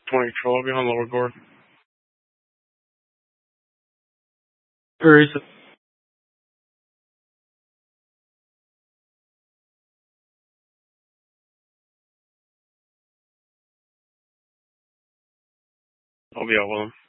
20 control. I'll be on lower board. Where is it? I'll be out with him.